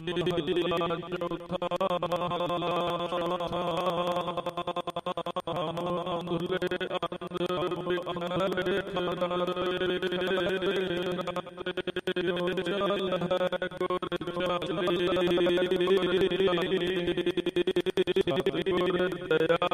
ਮਹਲਾ ਚੌਥਾ। ਅੰਧਲੇ ਅੰਧ ਅਨਲੇ ਖਨਾਰੇ ਨਾਤੇ ਜੋ ਚੱਲ ਹੈ ਗੁਰ ਚਾਲੀ।